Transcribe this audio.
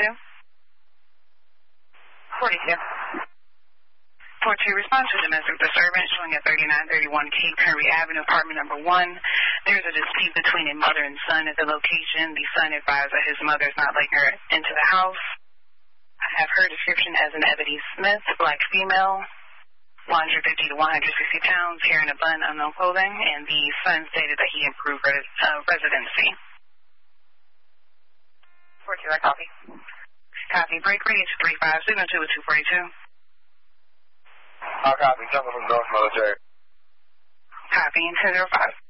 42. 42, respond to domestic disturbance showing at 3931 Cape Henry Avenue, apartment number 1. There's a dispute between a mother and son at the location. The son advised that his mother is not letting her into the house. I have her description as an Ebony Smith, black female, 150 to 160 pounds, hair in a bun, unknown clothing, and the son stated that he improved residency. 42, I copy. Copy, break range 35, signal 2 with 242. I'll copy, coming from North Military. Copy, 1005.